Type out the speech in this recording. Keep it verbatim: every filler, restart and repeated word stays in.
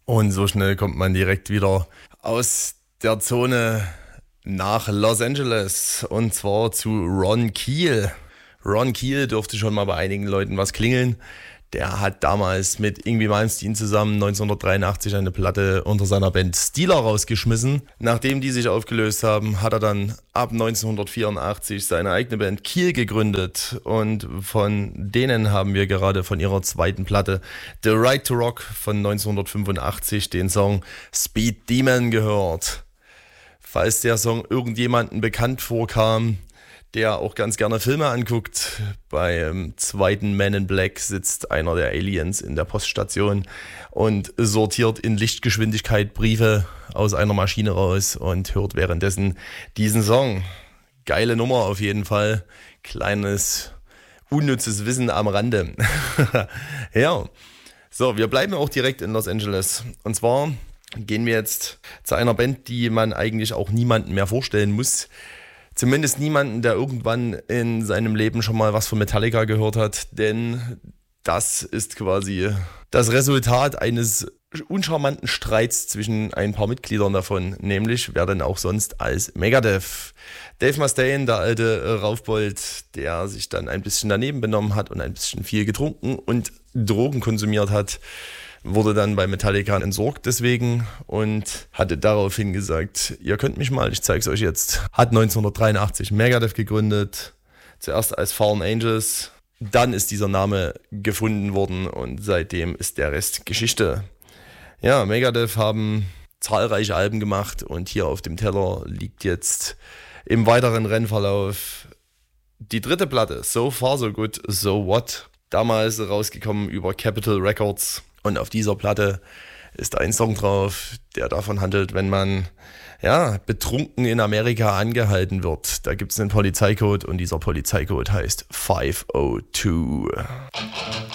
Und so schnell kommt man direkt wieder aus der Zone nach Los Angeles und zwar zu Ron Keel. Ron Keel dürfte schon mal bei einigen Leuten was klingeln. Der hat damals mit Yngwie Malmsteen zusammen neunzehnhundertdreiundachtzig eine Platte unter seiner Band Steeler rausgeschmissen. Nachdem die sich aufgelöst haben, hat er dann ab neunzehnhundertvierundachtzig seine eigene Band Keel gegründet. Und von denen haben wir gerade von ihrer zweiten Platte The Right to Rock von neunzehnhundertfünfundachtzig den Song Speed Demon gehört. Falls der Song irgendjemandem bekannt vorkam, der auch ganz gerne Filme anguckt. Beim zweiten Man in Black sitzt einer der Aliens in der Poststation und sortiert in Lichtgeschwindigkeit Briefe aus einer Maschine raus und hört währenddessen diesen Song. Geile Nummer auf jeden Fall. Kleines, unnützes Wissen am Rande. Ja, so, wir bleiben auch direkt in Los Angeles. Und zwar gehen wir jetzt zu einer Band, die man eigentlich auch niemandem mehr vorstellen muss. Zumindest niemanden, der irgendwann in seinem Leben schon mal was von Metallica gehört hat, denn das ist quasi das Resultat eines uncharmanten Streits zwischen ein paar Mitgliedern davon, nämlich wer denn auch sonst als Megadeth. Dave Mustaine, der alte Raufbold, der sich dann ein bisschen daneben benommen hat und ein bisschen viel getrunken und Drogen konsumiert hat, wurde dann bei Metallica entsorgt deswegen und hatte daraufhin gesagt, ihr könnt mich mal, ich zeig's euch jetzt. Hat neunzehnhundertdreiundachtzig Megadeth gegründet, zuerst als Fallen Angels, dann ist dieser Name gefunden worden und seitdem ist der Rest Geschichte. Ja, Megadeth haben zahlreiche Alben gemacht und hier auf dem Teller liegt jetzt im weiteren Rennverlauf die dritte Platte, So Far So Good, So What, damals rausgekommen über Capitol Records. Und auf dieser Platte ist ein Song drauf, der davon handelt, wenn man ja, betrunken in Amerika angehalten wird. Da gibt es einen Polizeicode und dieser Polizeicode heißt fünf null zwei.